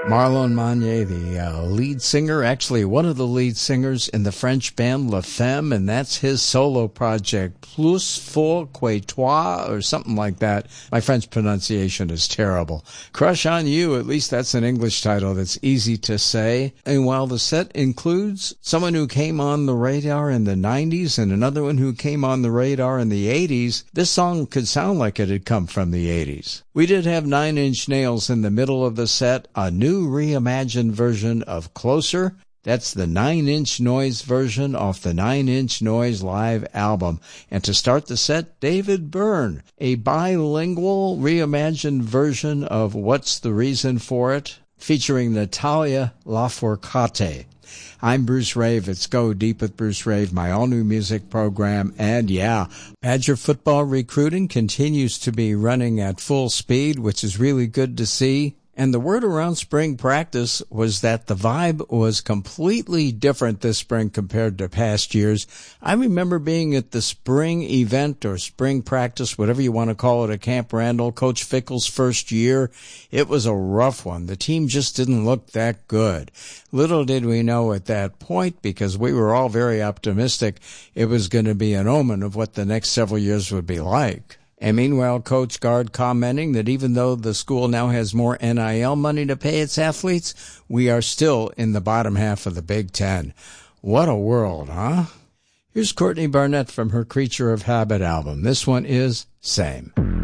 Marlon Magnier, the lead singer, actually one of the lead singers in the French band La Femme, and that's his solo project, Plus Fort que Toi, or something like that. My French pronunciation is terrible. Crush on You, at least that's an English title that's easy to say. And while the set includes someone who came on the radar in the 90s and another one who came on the radar in the 80s, this song could sound like it had come from the 80s. We did have Nine Inch Nails in the middle of the set, a new reimagined version of Closer. That's the 9 Inch Noise version off the 9 Inch Noise live album. And to start the set, David Byrne, a bilingual reimagined version of What's the Reason for It, featuring Natalia Lafourcade. I'm Bruce Rave. It's Go Deep with Bruce Rave, my all-new music program. And yeah, Badger football recruiting continues to be running at full speed, which is really good to see. And the word around spring practice was that the vibe was completely different this spring compared to past years. I remember being at the spring event or spring practice, whatever you want to call it, at Camp Randall, Coach Fickle's first year. It was a rough one. The team just didn't look that good. Little did we know at that point, because we were all very optimistic, it was going to be an omen of what the next several years would be like. And meanwhile, Coach Gard commenting that even though the school now has more NIL money to pay its athletes, we are still in the bottom half of the Big Ten. What a world, huh? Here's Courtney Barnett from her Creature of Habit album. This one is Same.